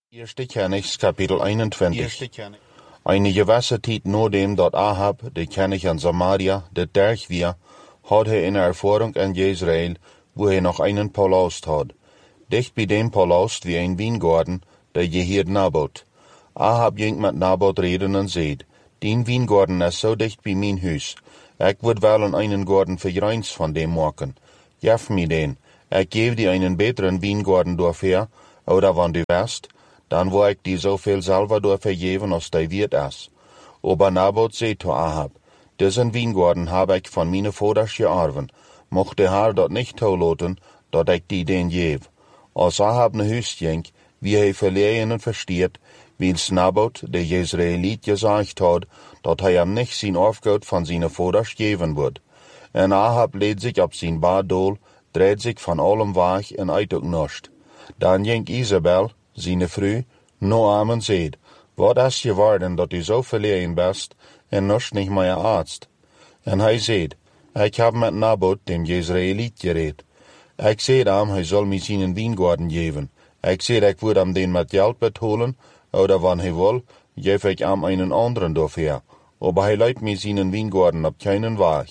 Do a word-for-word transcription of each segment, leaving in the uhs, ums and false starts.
Eerste Königs kapitel eenentwintig. Eine gewisse tijd nadem dat Ahab, de König in Samaria, dit derg weer, had hij een ervaring in Jezreel, wo hij nog einen palast had. Dicht bij dem palast wie een wijngaarden, dat geheerd Naboth. Ahab ging met Naboth reden en zei, dien wijngaarden is zo dicht bij mijn huis. Ik wil wel een einen garden vergrijns van dem maken. Geef me den. Ik geef die einen beteren wijngaarden doorver, oder van du west, dan wil ik die zoveel zelf door vergeven als die wierd is. Aber Naboth zei to Ahab, diesen wijngaarden heb ik van mijn vaders geërven, mocht de Heer dat niet toelaten, dat ik die den geef. Als Ahab naar huis ging, wie hij verleden en versteert, wils Naboth, de Jezreeliet, gezegd had, dat hij hem niet zijn afgoed van zijn vaders geven wordt. En Ahab leed zich op zijn baardol, dreed zich van allem weg en uit ook niets. Dan ging Isabel, zijn vrouw, naar hem en zei, wat is geworden dat u zo verlegen bent en niets niet meer artst? En hij zei, ik heb met Naboth, dem Jezreeliet, gereed. Ik zei hem, hij zal mij zijn wijngaarden geven. Ik zei, ik wil hem den met geld betalen, oder wanneer hij wil, geef ik hem einen anderen daarvoor. Aber hij leidt mij zijn wijngaarden op keinen weg.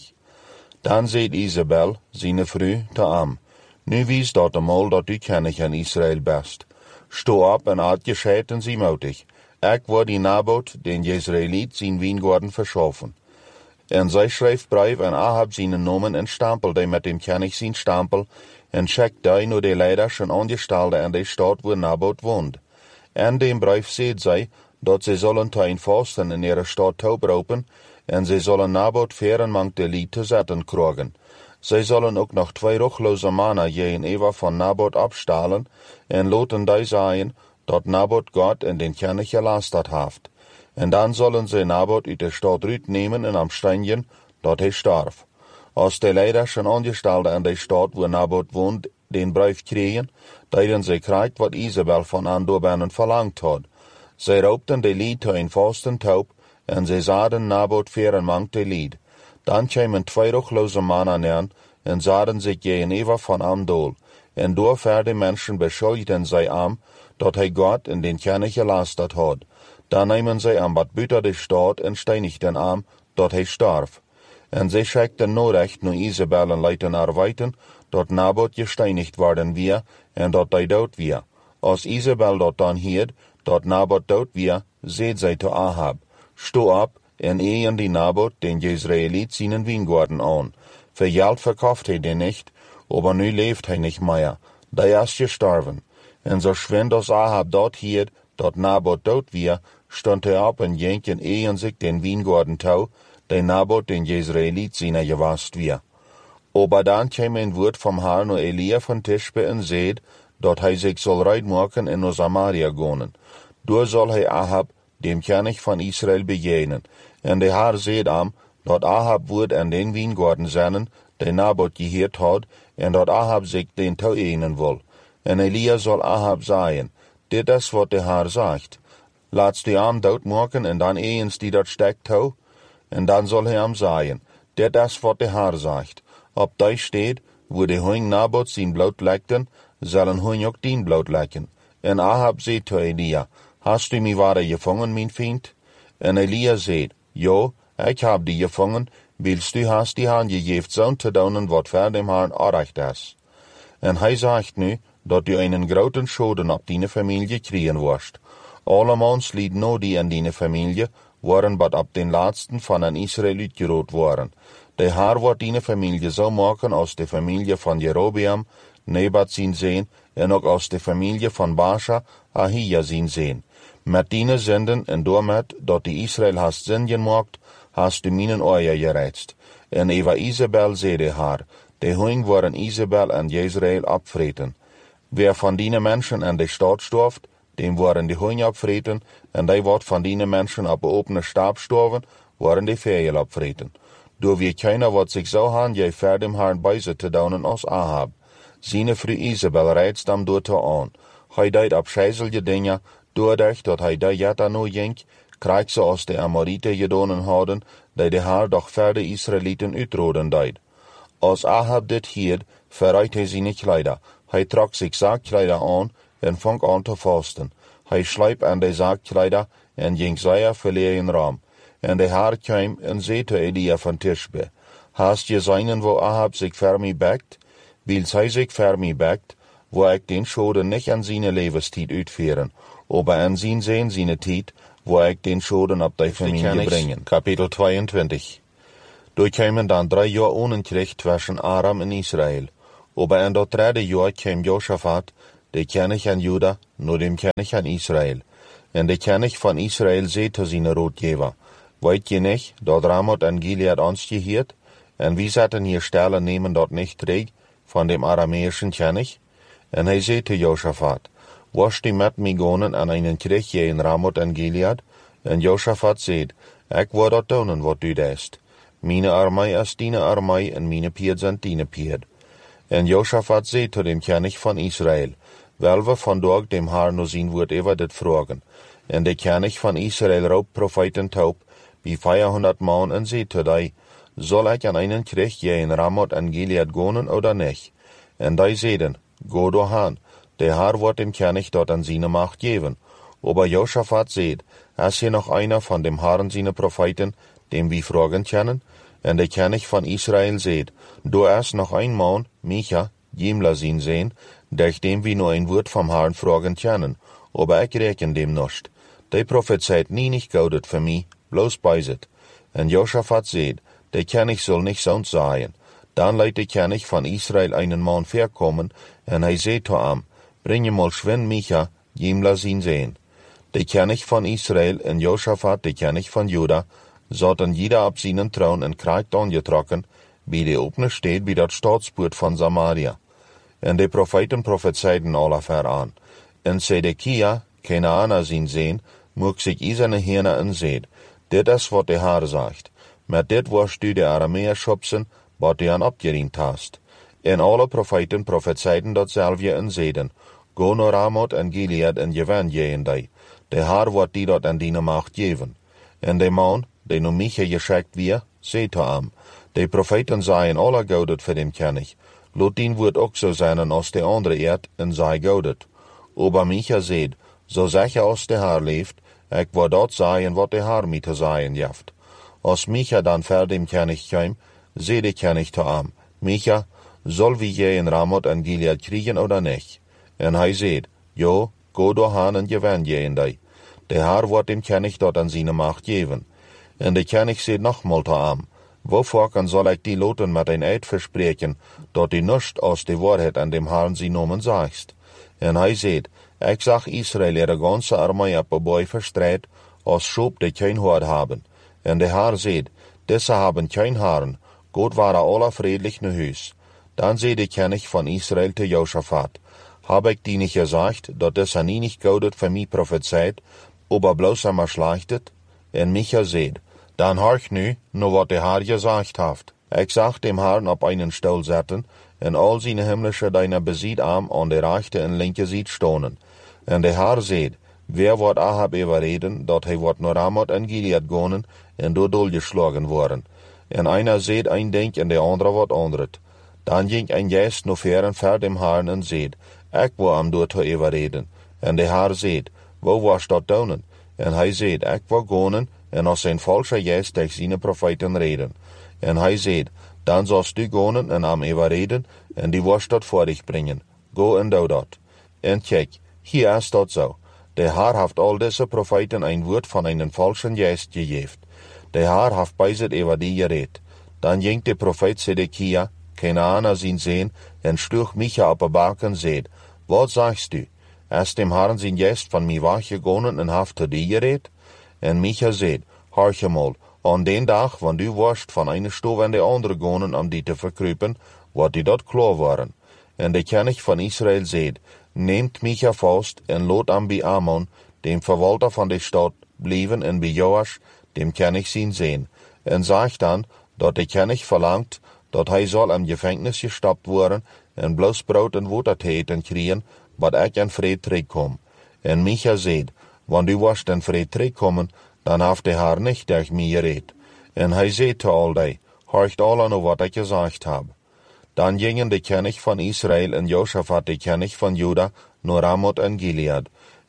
Dan zei Isabel, zijn vrouw, te hem, nu wies dat eenmaal dat u König in Israël best. Sto op en aat gescheid en zie moutig. Ik wil die Naboth, den Jezreeliet, zijn wijngaarden verschaffen. En zij schreef brief en Ahab zijn namen en stempelde met dem König zijn stempel en schikte naar de leiders en aangestelden in de stad waar Naboth woont. En dem brief zei zij dat ze zullen ten vasten in ihre stad toebroken en ze zullen Naboth veren mank de lied te zetten krijgen. Zij zullen ook nog twee ruchloze mannen geen Eva van Naboth afstalen en laten die zeggen dat Naboth God en den König gelasterd heeft. En dan zullen ze Naboth uit de stad uitnemen en omstandigen dat hij starf. Als de leiders en aangestelden in de stad waar Naboth woont den brief kregen, deden ze krijgt wat Isabel van hen doorbinnen verlangt had. Zij roepten de lied te een vasten taub en ze zaden Naboth veren mank de lied. Dan kwamen twee ruchloze mannen neer en zaden zich gegenüber van hem dool. En door verde mensen beschuldigden zij hem dat hij God en den König gelasterd had. Dan namen zij hem wat buiten de stad en steinigden hem dat hij starf. En zij schikten nodig naar Isabel en lieten haar weten dat Naboth gesteinigd worden weer en dat hij dood weer. Als Isabel dat dan hield, dat Naboth dood weer, zei zij te Ahab, sto op en eien die Naboth, den Jezreeliet, zijn wijngaarden aan. Voor geld verkauft hij den niet, aber nu leeft hij niet meer. Die is gestorven. En zo schwind als Ahab dat hield, dat Naboth dood weer, stond hij op en ging en eien zich den wijngaarden toe, die Naboth den Jezreeliet zijn gewast weer. Aber dan kwam een woord van haar naar Elia van Tishbe en zei, dat hij zich zal rijden maken en naar Samaria gaan. Door zal hij Ahab, dem König van Israël, begegnen. En de Heer zei hem, dat Ahab woord en den wijngaarden zijn, die Naboth geheerd had, en dat Ahab zich den toe eenen wil. En Elia zal Ahab zeggen, dit is wat de Heer zegt. Laat die arm dood maken en dan eens die dat stek toe. En dan zal hij hem zeggen, dit is wat de Heer zegt. Op die steed, waar de hoing Naboth zijn bloed lekten, zullen hoing ook dien bloed lekken. En Ahab zei to Elia, hast u mij ware gevangen, mijn vriend? En Elia zei, ja, ik heb die gevangen, wils du hast die hand gegeven zo'n te doen wat voor dem Herrn orecht is. En hij zegt nu, dat u einen groten schoden op die familie kriegen worst. Allemans lied no die in die familie, waren wat op den laatsten van een Israël uitgerood waren. De Heer wordt die familie zo maken als de familie van Jerobeam, Nebat zien zijn, en ook als de familie van Baasha, Ahia zien zijn. Met die zenden en doormet dat die Israël hast zin gemaakt, hast u mijn oor gereizt. En Eva Isabel zei de haar, de hoing waren Isabel en Jezreel opvreten. Wer van die mensen in de stad storft, dem waren de hoing opvreten, en die wordt van die mensen op opene stap storven, waren de vijel opvreten. Door wie keiner wat zich zo han, jij verdem haar bijze te doen als Ahab. Zijn vrouw Isabel reizt hem door te aan. Hij deed op scheizelje dingen, doordat dat hij daar jetta no ging, krijgt ze als de Amorieten gedonen hadden, die de Heer doch verder Israëlieten uitroden deed. Als Ahab dit hield, verruit hij zijn kleider. Hij trok zich zakkleider aan en vong aan te vasten. Hij slijp aan de zaakkleider en ging zeer verlegen ram. En de Heer kwam en zei tot Elia van Tishbe, Hast je zijnen wo Ahab zich vermee bekt? Wils hij zich vermee bekt, wo ik den schoden niet aan zijn levenstijd uitvoeren, aber aan zijn zijn zijn tijd, wo ik den schoden op die familie brengen. Kapitel tweeëntwintig. Door kwamen dan drie jaar onenkrieg tussen Aram en Israël. Aber in dat derde jaar kwam Josaphat, de koning aan Juda, naar de koning aan Israël. En de koning van Israël zei tot zijn raadgever, weet je niet dat Ramoth en Gilead ons geheert? En wie zaten hier stellen nemen dat niet terug van de Arameischen koning? En hij zei tot Josaphat, was die met mij gaan aan een krieg in Ramoth en Gilead? En Josaphat zei, ik wil dat doen wat u deest. Mijn armee is dine armee en mijn pied zijn dine pied. En Josaphat zei tot de koning van Israël, wel we vandaag dem Heer nu zien wordt over dit vragen. En de koning van Israël roep profeten op, bij vierhonderd man en zei tot hij, zal ik aan een krieg in Ramoth en Gilead gaan oder niet? En die zeiden, go doorheen, de Heer wordt dem koning dat aan zijn macht geven. Aber Josaphat zei, is hier nog einer van dem Herren zijn profeten, dem we vragen kunnen? En de koning van Israël zei, du is nog een man, Micha, Jimla zien zijn, durch dem we nu een woord van Herren vragen kunnen, aber ik reken dem nicht. De profet zei, nie niet goudet voor mij, bloos bijzet. En Josaphat zei, de koning zal niet zo'n zijn. Dan leidt de koning van Israël einen man verkomen, en hij zei tot hem, breng je mal schwen Micha, Jimla zien zijn. De koning van Israël en Josaphat, de koning van Juda, zaten jeder op zijn troon en krijgt aangetrokken, bij de opene steed bij dat staatspoort van Samaria. En de profeten profetseiden alle ver aan. En Zedekia, Kenaana zien zijn, moest zich izene herne en zeid, dit is wat de Heer zegt. Met dit was u de Arameërs schopsen, wat u aan opgeriend hast. En alle profeten profetseiden datzelfde en zeiden, go naar Ramoth en Gilead en gewen je in die. De Heer wordt die dat aan die macht geven. En de man, die nu Micha geschikt weer, zei tot hem, de profeten zeiden alle goudet voor dem koning. Laat dien woord ook zo zijn als de andere eerd en zij goudet. Aber Micha zei, zo zeker als de Heer leeft, ik wil dat zeggen wat de Heer mij te zeggen heeft. Als Micha dan ver dem koning kwam, zei de koning tot hem, Micha, zal we je in Ramoth en Gilead kriegen oder niet? En hij zei, jo, go doorheen en gewen je in die. De Heer wordt dem koning dat aan zijn macht geven. En de koning zei nogmaals tot hem, waarvoor kan zal ik die loten met een eed verspreken, dat die niets als de waarheid aan dem Herrn zijn nomen zegt? En hij zei, ik zag Israël ihre ganze armee op een boy verstreit, als schoop die geen hoort hebben. En de Heer zei, deze hebben geen haren, God waren alle vriendelijk naar huis. Dan zei de koning van Israël te Josaphat, heb ik die niet gezegd, dat deze nie niet goudet voor mij profetseid, aber bloos maar slechtet? En Micha zei, dan horch nu, naar wat de Heer gezegd heeft. Ik zag dem Herrn op einen stoel zetten, en al zijn himmlische dienaar bezit hem aan de rechte en linke zijde stonen. En de Heer zei, wer wordt Ahab overreden, dat hij wordt naar Ramoth en Gilead gaan, en door doorgeslagen worden. En einer zei een ding en de andere wat anderet. Dan ging een geest naar ver en ver dem Herrn en zei, ik wil hem door te overreden. En de Heer zei, wo was dat doen? En hij zei, ik wil gaan, en als een valse geest tegen zijn profeten reden. En hij zei, dan zalst du gaan en hem overreden, en die was dat voor dich brengen. Go en doe dat. En kijk, hier is dat zo. De Heer heeft al deze profeten een woord van een valse geest gegeven. De Heer heeft bijzet over die gereed. Dan ging de profeet Zedekia, Kenaana zien zijn, en sloeg Micha op de bak en zei, wat zegt u? Is dem Herrn zijn geest van mij weggegaan en heeft te die gereed? En Micha zei, hoor je mal, aan den dag, wanneer u worst van een stof en de andere gaan om die te verkruipen, wordt die dat klaar worden. En de koning van Israël zei, neemt Micha vast en laat hem bij Amon, dem verwalter van de stad, blijven en bij Joas, dem koning zien zijn. En zegt dan, dat de koning verlangt, dat hij zal in gevangenis gestapt worden en bloos brood en water te eten krijgen, wat ik in vrede terugkom. En Micha zei, wanneer u worst in vrede terugkomen, dan heeft de Heer niet tegen mij gereed. En hij zei te al die, hoort alle naar wat ik gezegd heb. Dan gingen de koning van Israël en Josaphat de koning van Juda naar Ramoth en Gilead.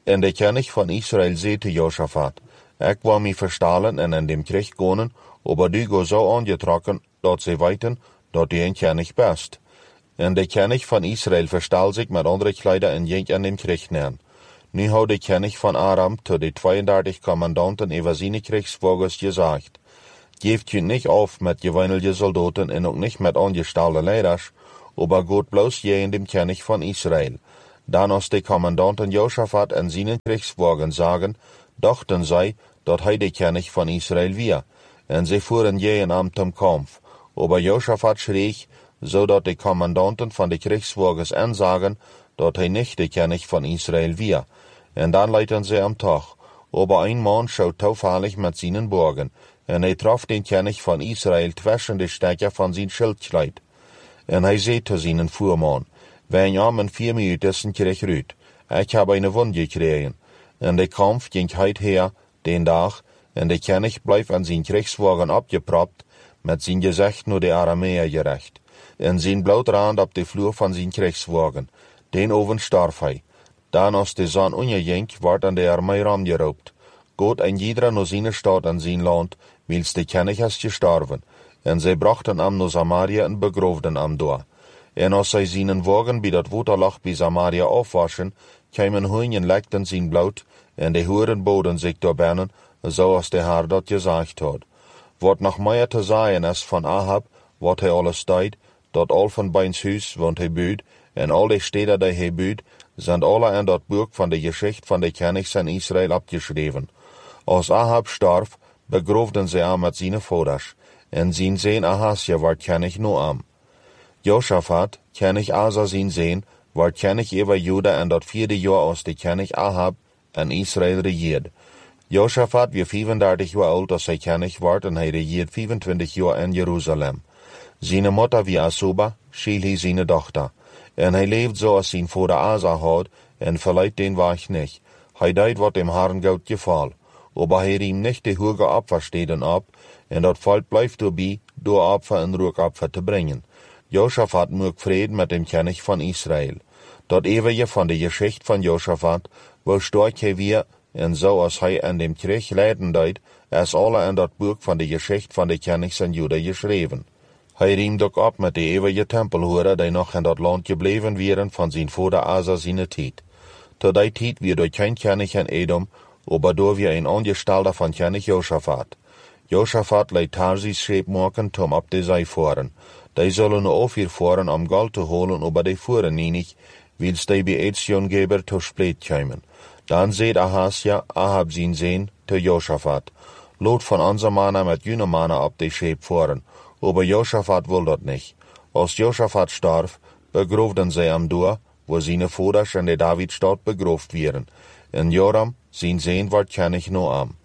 En de kennig van Israël zei te Josaphat, ik wou me verstalen en in dem krieg gonen, aber du go zo aangetrokken, dat ze weten, dat du een kennig best. En de kennig van Israël verstal zich met andere kleider en ging aan dem krieg neer. Nu had de kennig van Aram tot de tweeëndertig commandanten over zijn kriegswagens gezegd, geeft je niet af met gewöhnliche soldaten en ook niet met aangestalde leiders, aber God bloos je in dem kennig van Israël. Dan als de commandanten Josaphat en zijn kriegswagen zagen, dachten zij dat hij de kennig van Israël weer, en ze voeren je in am zum Kampf. Aber Josaphat schreeg, zodat de commandanten van de kriegswagens aanzagen dat hij niet de kennig van Israël weer. En dan leidden ze hem toch. Aber een man schoot toevallig met zijn bogen, en hij trof den kennig van Israël tussen de stekker van zijn schildkleid. En hij zei te zijn voerman, wij am in vier minuten zijn krieg uit. Ik heb een wond gekregen. En de kampf ging heid her, den dag, en de kennig bleef aan zijn kriegswagen opgepropt, met zijn gezicht naar de Arameer gericht. En zijn bloedraand op de vloer van zijn kriegswagen. Den oven starf hij. Dan als de zon onderging, werd aan de armee ramgeroopt. God en iedere naar zijn stad en zijn land, wils de kennig is gestorven. En zij brachten hem naar Samaria en begroefden hem door. En als zij zijn wagen bij dat waterlag bij Samaria afwaschen, kwamen hun en lekten zijn bloed, en de hoeren boden zich door binnen, zoals de Heer dat gezegd had. Wat nog meer te zeggen is van Ahab, wat hij alles deed, dat al van bijns huis, want hij buurt, en al de steden die hij buurt, zijn alle in dat boek van de geschichte van de kennigs in Israël opgeschreven. Als Ahab starf, begroefden ze hem met zijn vaders, en zijn zoon Ahasja werd kennig na hem. Josaphat, kennig Asa zijn zoon, werd kennig over Juda en dat vierde jaar als de kennig Ahab en Israël regeerde. Josaphat was vijfendertig jaar oud als hij kennig werd en hij regeerde vijfentwintig jaar in Jeruzalem. Zijn moeder was Asuba, schiel hij zijn dochter. En hij leefde zoals zijn vader Asa had en verliet den weg niet. Hij deed wat dem Herrn goed geval. Aber hij riem niet de hoge opfersteden op, en dat volk blijft erbij door opfer en rookopfer te brengen. Josaphat mocht vrede met dem kennig van Israël. Dat eeuwige van de geschichte van Josaphat, wo sterk hij weer, en zoals hij in dem krieg leiden deed, is alle in dat boek van de geschichte van de kennigs in Juda geschreven. Hij riemt ook op met de eeuwige tempelhoeren die nog in dat land gebleven waren van zijn vader Asa zijn tijd. Tot die tijd weer door geen kennig in Edom, aber door weer een aangestalde van kennig Josaphat. Josaphat leidt Tarsis scheep maken tom op de zee voeren. Die zullen nu ook weer voeren om goud te holen, aber die voeren niet, wils die bij Etziongeber te spleet komen. Dan zei Ahasja, Ahab zijn zoon, te Josaphat, lood van onze mannen met junge mannen op de scheep voeren, aber Josaphat wil dat niet. Als Josaphat starf, begroefden zij hem door, wo zijn vaders in de Davidstad begroefd werden. En Joram, zijn zoon, werd kennig na hem.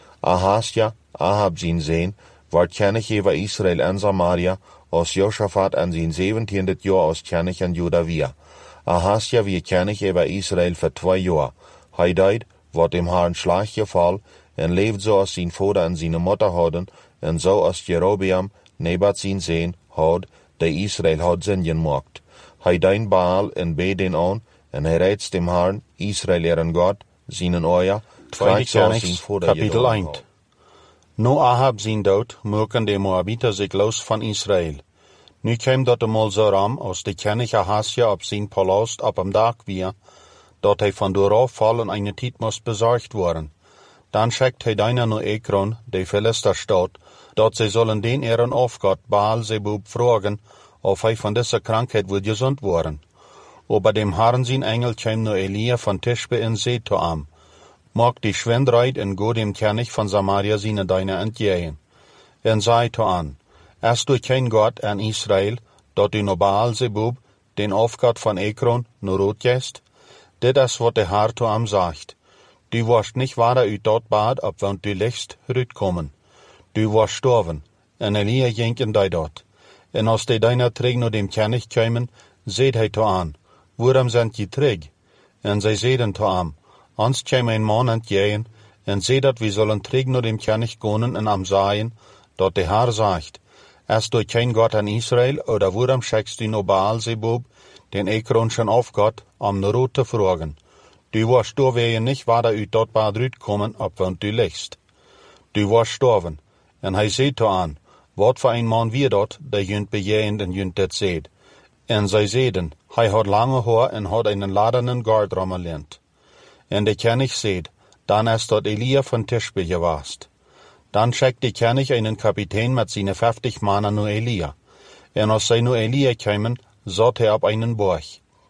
Ahasja, Ahab zijn zoon, werd kennig over Israël en Samaria, als Josaphat en zijn zeventiende jaar als kennig in Juda weer. Ahasja wie kennig over Israël voor twee jaar. Hij deed wat dem Herrn slag geval, en leefde zoals zijn vader en zijn moeder hadden, en zoals Jerobeam, Nebat zijn zoon, had, die Israël had zin gemaakt. Hij deed Baal en beed den aan, en hij reeds dem Herrn, Israël eren God, zijn oor, Tweede Kronieks, kapitel één. Nu Ahab zijn dood, moeken de Moabiter zich los van Israël. Nu kwam dat eenmaal zo ram, als de kennig Ahasja op zijn palast op een dag weer, dat hij van dooraf vallen een tijd moest bezorgd worden. Dan schickt hij daarna naar Ekron, de Philisterstad, dat zij zullen den eren afgod Baal Zebub vragen, of hij van deze krankheid wil gezond worden. Aber dem Herrn zijn engel kwam naar Elia van Tishbe en zei te hem, maak die schwindrijd en go dem kennig van Samaria zijn deine entgegen. En zei te aan, is du geen God in Israël, dat u naar Baal Zebub, den afgod van Ekron, naar rood gest? Dit is wat de Heer te hem zegt. Du warst niet waar uit dat bad, op want du lichtst uitkomen. Du warst sterven, en Elia ging en deed dat. En als de deine terug naar dem kennig kwamen, zei hij te aan, waarom zijn je terug? En zij zeiden te hem, ons kwam een man entgegen, en zei dat we zullen terug naar dem kennig gaan en hem zeggen, dat de Heer zegt, is du geen God in Israël, oder waarom schickst du naar Baal Zebub, den Ekronschen afgod, om naar rood te vragen? Du warst da weer nicht, waar u dort bad uitkomen, op want du liegst. Du warst storven. En hij zei to aan, wat voor een man wie dat, der junt bejegend en junt dat zeed. En zij zeiden, hij had lange haar en had einen ladenen gard rommelend. En de König zeid, dan is dat Elia von Tischbe gewast. Dan schickt de König einen Kapitän mit seine vijftig mannen nu Elia. En als zij nu Elia kämen, zat hij op einen borg.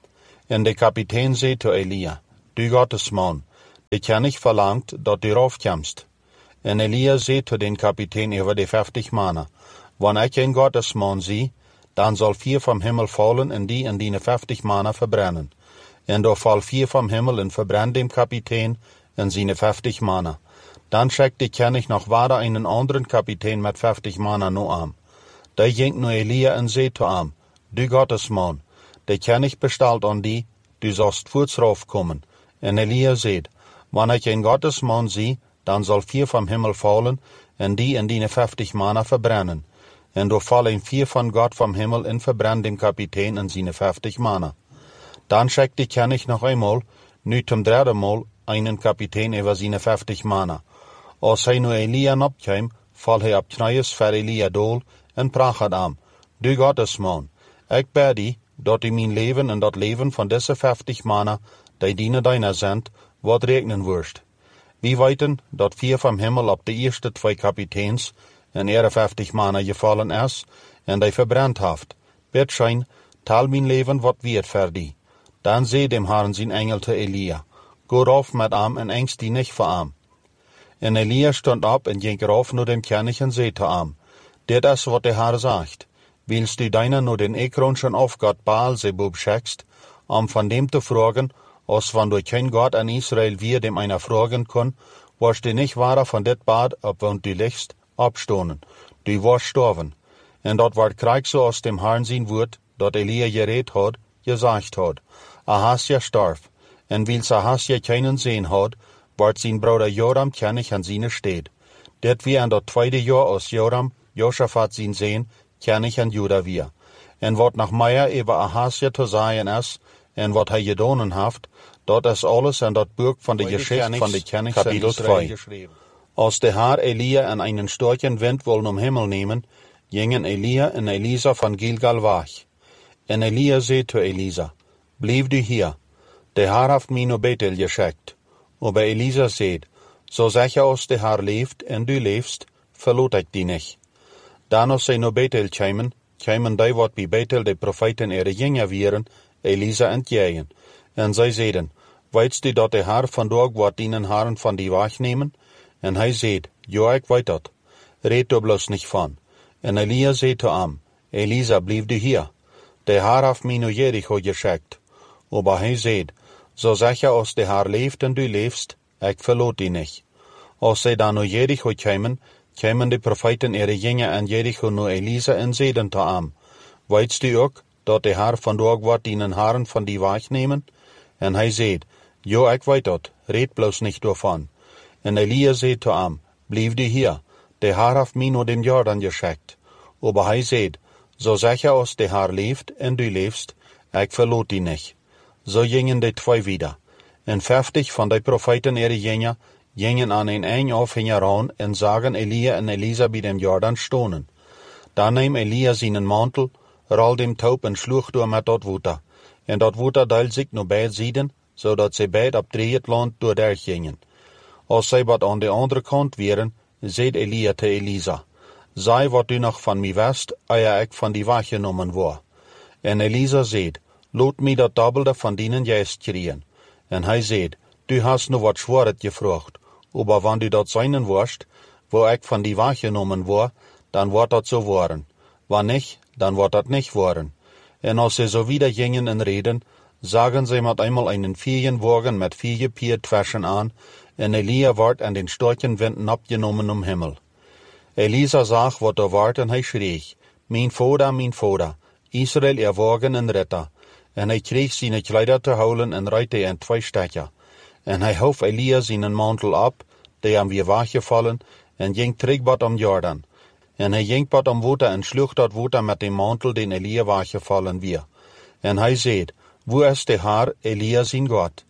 En de Kapitän zei to Elia, du Gottesmann, de König verlangt, dat du raufkommst. En Elia zei to den Kapitän über de vijftig mannen, wann ich een Gottesmann zie, dan zal vier vom Himmel fallen en die en die vijftig mannen verbrennen. En door val vier vom Himmel en verbrennt dem Kapitän en seine vijftig mannen. Dan schickt de König noch weiter einen anderen Kapitän mit vijftig mannen nu am. Da ging nu Elia en zei to am, du Gottesmann, de König bestalt an die, du sollst voorts raufkommen. En Elia zei, wann ich een Gottesmann zie, dan zal vier vom Himmel fallen en die en die vijftig mannen verbrennen. En door vallen vier von Gott vom Himmel en verbrennt dem Kapitän en seine vijftig mannen. Dan schickt de König noch einmal, nu zum dritten Mal, einen Kapitän über seine vijftig mannen. Als hij nu Elia opkwam, val hij op knieën voor Elia dool en prachet am, du Gottesmann, ik bid die, dat u mijn leven en dat leven van deze vijftig mannen, die dienen deiner sind, wat regnen wirst. Wie weten, dat vier vom Himmel op de eerste twee Kapitäns en ihre vijftig mannen gefallen is, en die verbrennt haft. Bid schijn, tal mijn leven wat wird für die. Dan zei dem Herrn zijn Engel te Elia, go rauf met am en engst die nicht vor am. En Elia stond op en ging rauf nur dem König en zei te am, dit is wat de Herr sagt, willst du deiner nur den Ekronschen auf Gott Baal-Zebub schickst, um von dem zu fragen, als wann du kein Gott an Israel wir dem einer fragen kann, warst du nicht wahrer von dit Bad, ob wann du liegst, abstonen, du warst storven. En dat ward Krieg so aus dem Herrn sein Wort, dat Elia geredet hat, gesagt hat, Ahasja starf, en wils Ahasja keinen sehen hat, ward sein Bruder Joram König an seine steht. Det wie an dat tweede Jahr aus Joram, Josaphat sein Sehen, König an Juda wir. En wat nach Meier über Ahasja zu sagen is, en wat hij gedonen haft, dat is alles en dat Buch von der Geschichte von der Königs Kapitel zwei. Als der Herr Elia an einen starken Wind wollen um Himmel nehmen, gingen Elia und Elisa von Gilgal weg. En Elia zei zu Elisa, blieb du hier, der Herr haft mich nur Bethel geschickt. Aber Elisa zei, so sicher als der Herr lebt und du lebst, verlot ich die nicht. Dan als sie nur Bethel kämen, kämen die wat bei Bethel de Propheten ihre Jünger wären, Elisa entgegen. En zij zeiden, weißt du dat der Herr van dort wat dienen Herren van die Wach nemen? En hij zeid, ja, ik weet dat. Red du bloß nicht van. En Elia zei zu am, Elisa, blieb du hier. Der Herr haft mich nur Jericho geschickt. Aber hij zeid, so sicher als der Herr leeft en du lebst, ik verlot die nicht. Als zij dan nur Jericho kämen, kämen die Propheten ihre Jünger an Jericho nur Elisa en zeiden zu am, weißt du ook, dat der Herr van dort wat dienen Herren van die Wach nemen? En hij zeid, ja, ik weet dat, red bloß nicht davon. En Elia zei zu am, blieb du hier, der Herr haft mich nur dem Jordan geschickt. Aber hij zeid, so sicher als der Herr leeft en du lebst, ik verlot die nicht. So gingen die zwei wieder. En vijftig van die Propheten ihre Jünger gingen an een eng Aufhänger ran en sagen Elia en Elisa bei dem Jordan stonen. Dan neem Elia seinen Mantel, roll dem Taub en sloeg door met dat water. En dat water deilt sich nur beide Seiten, zodat sie beide op drieët land door der gingen. Als zij wat aan de andere kant wären, zeid Elia te Elisa, sei wat du noch van mij west, eer ik van die Wach genommen war. En Elisa zeid, laat mij dat dubbelte van dienen juist kriegen. En hij zeid, du hast nu wat schwaret gefragt, aber wann du dat seinen warst, wo ik van die Wach genommen war, dan wordt dat so worden. Wann nicht, dan wordt dat nicht worden. En als sie so wieder gingen en reden, sagen sie mit einmal einen Ferienwagen mit vier Piertwaschen an, en Elia ward an den starken Winden abgenommen um Himmel. Elisa sag, wat er ward, en hij schreeg, mijn Vater, mijn Vater, Israel er Wagen en Ritter. En hij kreeg seine Kleider te houden en reite in twee stukken. En hij houf Elia seinen Mantel ab, der am weer weggevallen, en ging terug wat om Jordan. En hij ging wat om water en sloeg dat water met dem Mantel, den Elia weggevallen weer. En hij zeid, wo is de Herr, Elia zijn God?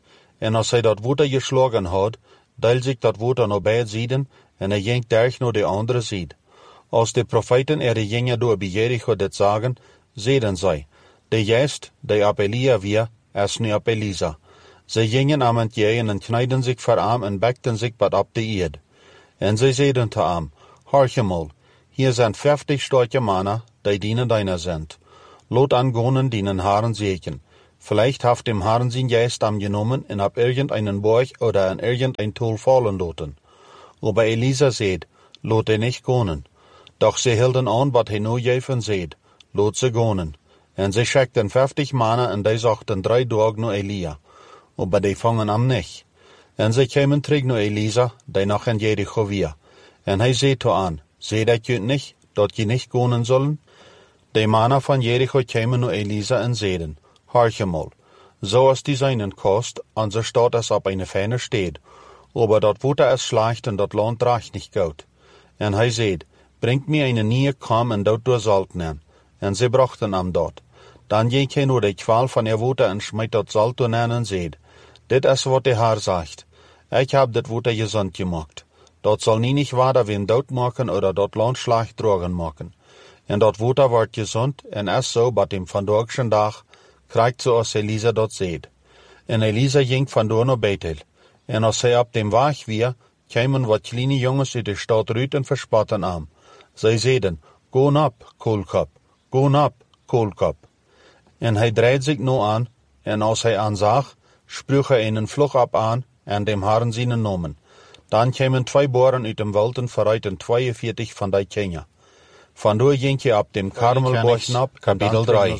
En als hij dat water geschlagen had, deelt zich dat water naar beide zijden, en hij ging derg naar de andere zijde. Als de profeten er gingen door bij Jericho dit zagen, zeiden zij, de geest, die op Elia weer, is nu op Elisa. Zij gingen aan het jeen en knijden zich voor hem en bekten zich wat op de eerd. En zij zeiden te hem, Horchemol, hier zijn vijftig starke mannen, die dienen deiner sind. Lot angonen dienen Herren zegen. Vielleicht haft dem Herren sein Geist am genommen und ab irgendeinen Borg oder an irgendein Tool fallen loten. Aber Elisa seht, lot er nicht gonen. Doch sie hielden an, wat hij nu jeven seht, lot ze gonen. En sie schickten vijftig mannen en die zochten drei Tage nur Elia. Aber die fangen am nicht. En sie kämen terug nur Elisa, die noch in Jericho weer. En hij zei to an, seht dat je nicht, dat je nicht gonen sollen? Die Mannen van Jericho kämen nur Elisa en zeiden, Horchemol, so als die seinen kost, an so staat es op eine feine steed, aber dat Water is schlecht en dat Land draagt nicht gut. En hij zeid, bringt mir eine nieuwe kam en dat door Salt nemen. En sie brachten am dort. Dan ging hij nur de kwal van ihr Water en schmeit dat Salt door nemen en zeid, dit is wat de Herr sagt, ich hab dat Water gesund gemacht. Dat soll nie nicht wader wen dood maken oder dat Land schlecht drogen maken. En dat Water wordt gesund en is so, bat dem vandaagschen dag, krijgt so als Elisa dat zeed. En Elisa ging vandoor naar Bethel. En als hij op dem Weg weer, kwamen wat kleine jongens uit de stad Ruut en verspotten aan. Zij zeiden, go op, koolkop, go op, koolkop. En hij dreid zich nu aan, en als hij aanzag, spruch hij een vlug op aan, en dem Herren zijn nomen. Dan kwamen twee boeren uit dem Wald en verreiten tweeënveertig van die Kenia. Vandoor ging je op dem Karmelborg op, kapitel drie.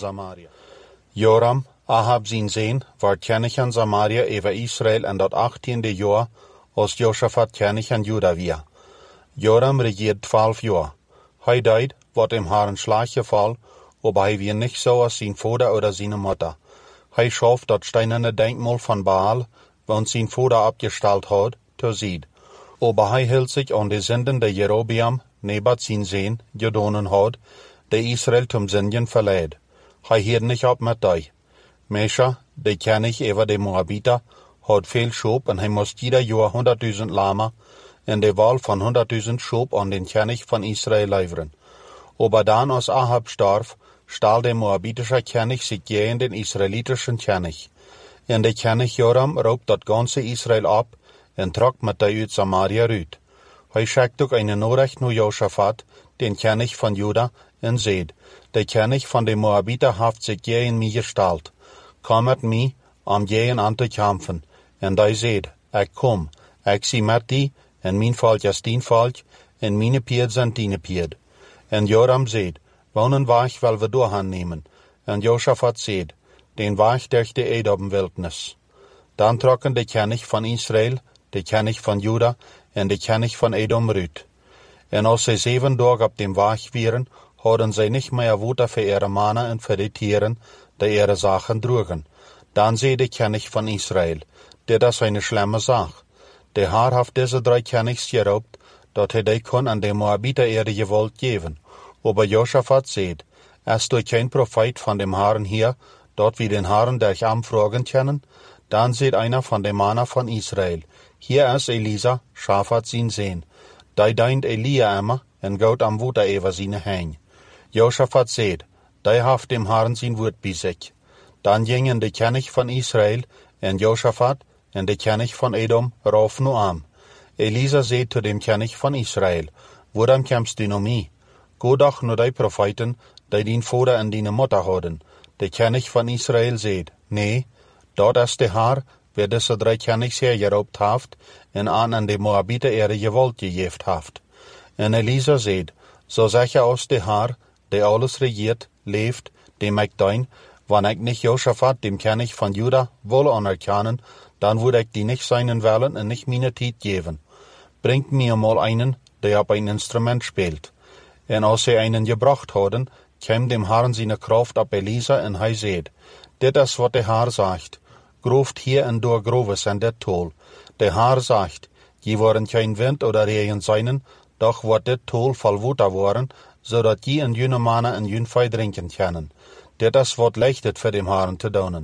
Joram, Ahab zijn zoon, war König an Samaria über Israel en dat achttiende jaar, als Josaphat König an Juda weer. Joram regiert twaalf jaar. Hij deed, wat dem Herren Schlag gefall, aber hij weer nicht so als sein Vater oder seine Mutter. Hij schaf dat steinerne Denkmal van Baal, want sein Vater abgestellt had, te zied. Aber hij hield sich an de Sünden der Jerobeam, Nebat zijn zoon, gedonen had, de Israel zum Sündigen verleid. Hij hield nicht op met die. Mesha, de König über de Moabiter, had veel Schop en hij moest jeder jaar honderdduizend Lama en de Wahl van honderdduizend Schop an den König van Israel leveren. Aber dann, als Ahab starb, stahl der moabitische König sich gegen den israelitischen König. En de König Joram raubt dat ganze Israel ab en trok met die uit Samaria uit. Hij schickt ook eine Nachricht naar Josaphat, den König van Juda, en zeid, de König van de Moabiter haft sich gegen mich gestalt. Kommet mij, om gegen an te kämpfen. En die zeid, ik kom, ik zie met die, en mijn volk is dien volk, en mijn pied zijn dine pied. En Joram zeid, wonen Weg wel we doorgaan nemen. En Josaphat zeid, den Weg durch de Edom-Wildnis. Dan trokken de König van Israel, de König van Juda en de König van Edom uit. En als zij zeven dagen op dem Weg waren, hadden zij niet meer Water voor ihre mannen en voor de tieren, die ihre Sachen droegen. Dan zei de König van Israel, dit is eine schlimme Sache. De Herr heeft deze drie Königs geraubt, dat hij die kon aan de Moabiter ihre Gewalt geven. Aber Josaphat zeid, is du kein Prophet von dem Herrn hier, dort wir den Herrn durch anfragen können? Dann seht einer von den Mannen von Israel, hier ist Elisa, Schafat sein Sohn. Die deint Elia immer, en gaut am Water über seine Hein. Josaphat seht, die haft dem Herrn sein Wort bei sich. Dann gingen de König von Israel, en Josaphat, en de König von Edom, rauf nu am. Elisa seht zu dem König von Israel, woran kämst du noch mi? Go doch nur die Propheten, die din Vater en dine Mutter hadden. De König von Israel seht, nee, dort ist der Herr, wer diese drei Königs hergeraubt haft, en an an de Moabiter ihre Gewalt gegeft haft. En Elisa seht, so sicher aus der Herr, der alles regiert, lebt, dem ich dein, wann ich nicht Josaphat, dem König von Juda, wohl anerkennen, dann würde ich die nicht seinen Wellen und nicht meine Tit geben. Bringt mir mal einen, der auf ein Instrument spielt. En als sie einen gebracht hadden, kam dem Herrn seine Kraft ab Elisa en hij seht, dit is wat der Herr sagt, groft hier en door groves en dit tol. Der Herr sagt, je worden kein Wind oder Regen seinen, doch wordt dit tol voll Water worden, zodat je en jene mannen en jün Fei drinken können. Dit is wat lechtet für dem Herrn te doen.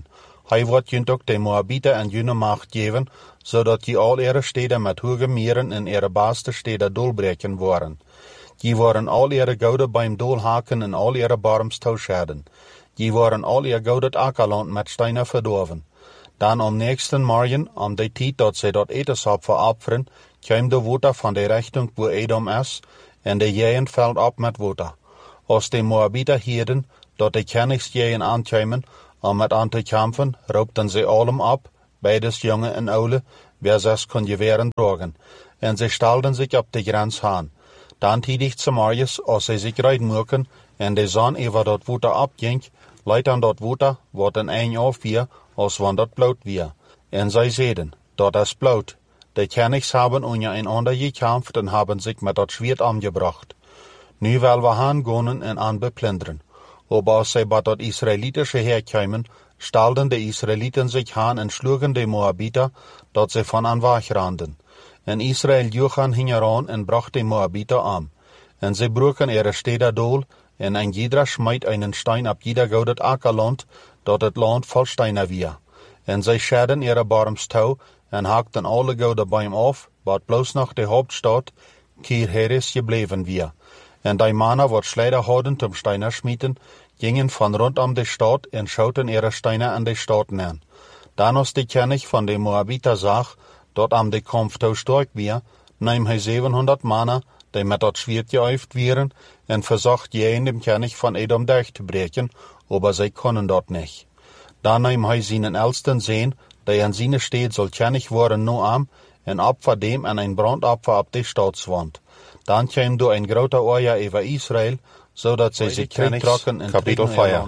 Hij wordt junt ook de Moabiter en junne macht geven, zodat je al ihre steden met hoge mieren en ihre baaste steden doorbreken worden. Je worden al ihre gouden bij hem doorhaken en al ihre barms toescheiden. Je worden al ihr gouden akkerland met steinen verdorven. Dan om nächsten morgen, om de tijd dat zij dat etensap verofferen, kwam de water van de richting waar Edom is, en de jeeën veld op met water. Als de Moabiter hielden, dat de kennigsjeeën aankwamen, om met aan te kampen, roepten ze allem op, beides jonge en oude, wer zes kon geweren dragen, en ze stelden zich op de grens aan. Dan tidigt ze morgens, als ze zich rijden moeken, en de zon over dat water opging, leidt aan dat water, wat een eind af weer, als van dat bloot weer. En zij zeiden, dat is bloot. De kennigs hebben ondereinander gekampt en hebben zich met dat zwaard omgebracht. Nu wil we aangaan en aanbeplunderen. Aber als zij bij dat Israëlitische heer kwamen, stelden de Israëlieten zich aan en sloegen de Moabiter, dat ze van aan wegranden. En Israël joeg aan hingeraan en bracht de Moabiter om. En ze broken ihre steden door, en een ieder smijt einen steen op ieder gouden akkerland, dat het land vol steinen weer. En zij scheiden ihre barms touw, en hakten alle gouden bij hem af, wat bloos nog de hoofdstad, Kir Heres gebleven weer. En die mannen wat sleider hadden om steinen schmieden, gingen van rondom de stad en schoten ihre steinen aan de stad neer. Dan als de kennig van de Moabiter zag, dat am de kampf touw sterk weer, nam hij zevenhonderd mannen, die met dat zwaard geüft wieren, en verzocht jeeën dem kennig van Edom durch te breken, aber zij konden dat niet. Dan nam hij zijn elsten zoon, die aan zijn steed zal kennig worden noam, en opfer dem en een brandopfer op de stadswand. Dan kwam door een grote oorlog over Israël, zodat zij zich terugtrokken en Kapitel vier.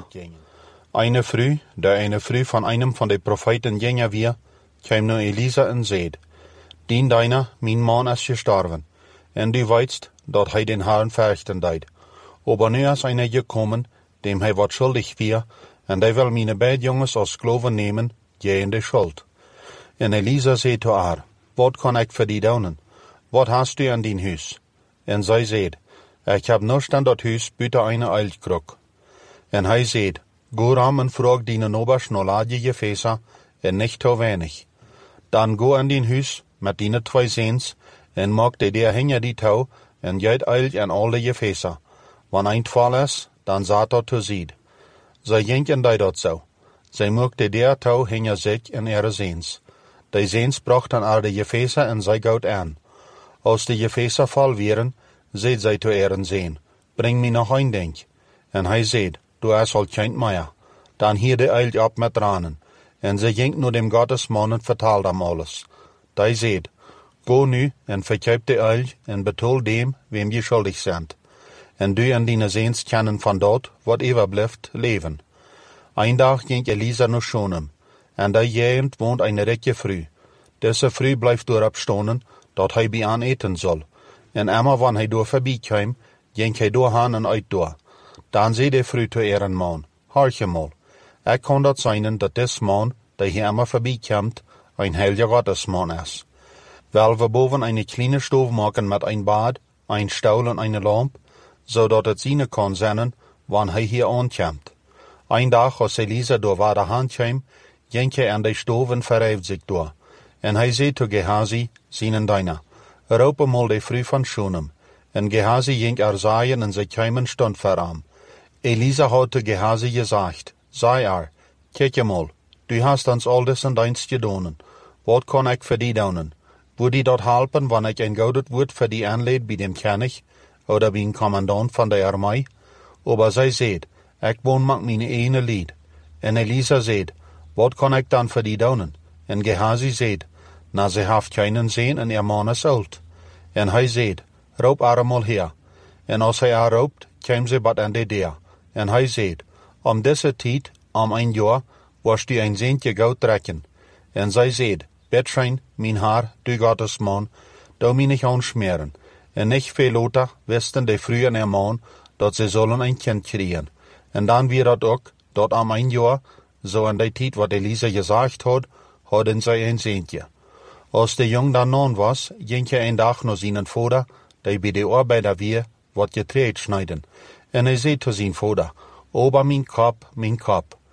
Eine früh, der eine früh van einem van de profeten gingen weer, kwam nu Elisa en zeid, dien deiner, mijn man is gestorven, en du weitst, dat hij den Herrn verrichten deed. Aber nu is einer gekommen, dem hij wat schuldig weer, en die wil mijn beide jongens als kloven nemen, jij in de schuld. En Elisa zei to haar, wat kan ik voor die doen? Wat hast du aan dien huis? En zij zeid, ik heb niets aan dat huis buiten een uilkruk. En hij zeid, go ram en vraag die nobers no laat je gefeesa, en niet te weinig. Dan go aan dien huis, met die twee zeens, en maak de der hinger die touw, en jijt uil en al de gefeesa. Wanneer een val is, dan zat dat te zied. Zij jinken die dat zo. Zij maakte der touw hinger zich en ihre zeens. De zeens brachten al de gefeesa en zij goud aan. Als de gefeesa vol wieren, zeid zij to ihren zeen, breng me nog een denk. En hij zeid, du is al kind meer. Dan hierde uil op met tranen. En ze ging naar dem Gottesman en vertelde hem alles. Die zeid, go nu en verkijp de uil en betaal dem, wem je schuldig zijt. En du en dine zeens kennen van dat, wat overblijft, leven. Een dag ging Elisa naar Shunem, en die jeend woont een rijke vrouw. Deze vrouw blijft doorop stonen, dat hij bij aan eten zal. En immer wanneer hij door voorbij kwam, ging hij doorheen en uit door. Dan zei de vrouw te ihren man, hoorje mal, ik kan dat zijn dat des man, die hier immer voorbij komt, een heilige Gottesman is. Wel we boven een kleine stoof maken met een bad, een stoel en een lamp, zodat het zien kan zijn, wanneer hij hier aankomt. Een dag als Elisa door water heen kwam, ging hij aan de stoof en verrijft zich door. En hij zei to Gehazi, zijn dienaar, roep mal de vrouw van Shunem. En Gehazi ging er zaaien en ze kwamen stond voor hem. Elisa had to Gehazi gezegd, zei er, kijk mal, du hast ons al dessen dienst gedaan. Wat kan ik voor die doen? Would die dat helpen wanneer ik een gouden woord voor die aanleed bij dem kennig, oder bij een commandant van de armee? Aber zij zeid, ik woon met mijn ene lied. En Elisa zeid, wat kan ik dan voor die doen? En Gehazi zeid, na ze heeft keinen zin en ihr man is oud. En hij zeid, roep haar mal her. En als hij haar roept, kwam ze bad aan de deur. En hij zeid, om deze tijd, om een jaar, was du een zeentje goud trekken. En zij zeid, Betschein, mijn haar, du Gottesman, do mij niet aansmeren. En niet veel later wisten de vrouw en haar man, dat ze zullen een kind krijgen. En dan weer dat ook, dat om een jaar, zo in de tijd wat Elisa gezegd had, hadden zij een zeentje. Als de jong dan non was, ging hij een dag naar zijn vader, die bij de arbeider weer wat getreed snijden. En hij zei tot zijn vader, ober mijn kop, mijn kop.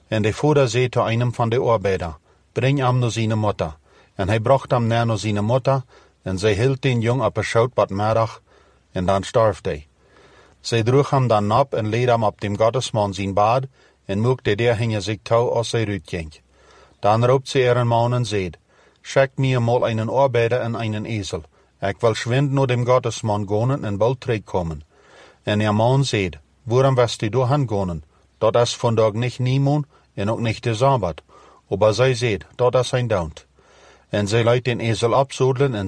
En de vader zei tot einem van de arbeider, breng hem naar zijn moeder. En hij bracht hem naar zijn moeder, en zij hield den jong op een schoot wat middag, en dan stierf hij. Zij droeg hem dan op en leed hem op dem goddesman zijn bad, en maakte dergene zich touw als zij uitging. Dan roept ze er een man en zegt, schickt mir mal einen arbeider en einen ezel. Ik wil schwind naar dem goddesman gaan en bald terugkomen. En der man zegt, waarom wist u daarheen gaan? Dat is vandaag niet niemand en ook niet de Sabbat. Maar zij zegt, dat is een daunt. En zij leidt den ezel opzodelen en